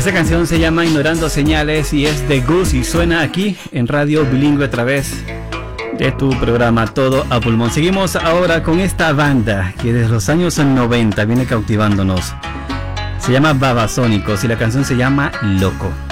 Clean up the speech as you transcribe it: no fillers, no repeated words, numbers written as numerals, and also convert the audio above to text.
Esta canción se llama Ignorando Señales y es de Gus y suena aquí en Radio Bilingüe a través de tu programa Todo a Pulmón. Seguimos ahora con esta banda que desde los años 90 viene cautivándonos. Se llama Babasónicos y la canción se llama Loco.